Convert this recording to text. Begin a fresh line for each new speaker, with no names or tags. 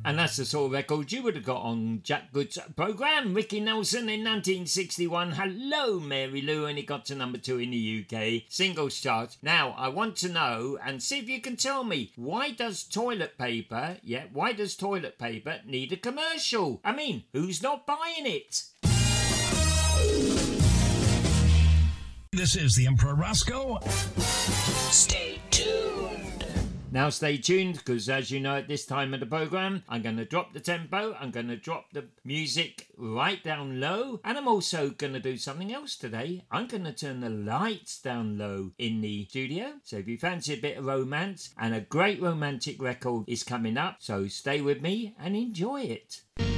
And that's the sort of record you would have got on Jack Good's programme. Ricky Nelson in 1961, Hello Mary Lou, and it got to number 2 in the UK singles chart. Now, I want to know, and see if you can tell me, why does toilet paper need a commercial? I mean, who's not buying it?
This is the Emperor Roscoe.
Stay tuned.
Now stay tuned, because as you know, at this time of the programme, I'm going to drop the tempo, I'm going to drop the music right down low, and I'm also going to do something else today. I'm going to turn the lights down low in the studio. So if you fancy a bit of romance, and a great romantic record is coming up, so stay with me and enjoy it.